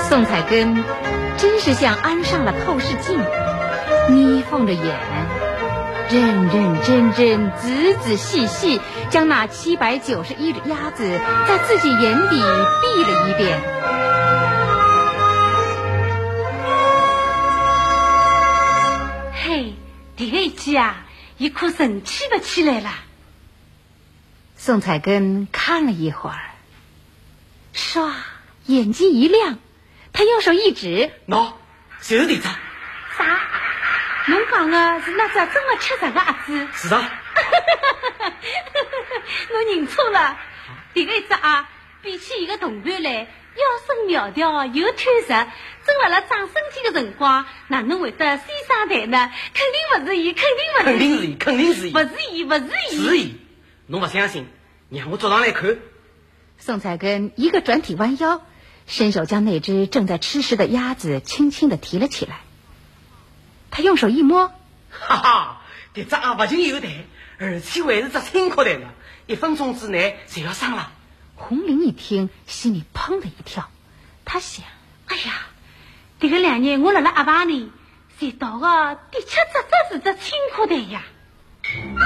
宋彩根真是像安上了透视镜，眯缝着眼，认认真真、仔仔细细将那791只鸭子在自己眼底闭了一遍。 嘿，这个一记啊，一颗神气的起来了。 宋彩根看了一会儿，唰，眼睛一亮，他用手一指：“ 喏，就是这只。” 啥？侬讲的是那只真的吃这个鸭子？ 是啊。 侬认错了，这个一只啊，比起一个同伴来，腰身苗条又贪食，正辣辣长身体的辰光，哪能会得先上台呢？肯定不是伊，肯定是伊， 肯定是伊， 不是伊，不是伊， 是伊。侬不相信，让我捉上来看。 宋彩根一个转体弯腰，伸手将那只正在吃食的鸭子轻轻地提了起来。他用手一摸， 哈哈，这只鸭不仅有蛋，而且还是只青壳蛋呢，1分钟之内就要上了。 红玲一听，心里砰的一跳，他想： 哎呀，这个2日我辣辣鸭棚里才到的第7只是只青壳蛋呀。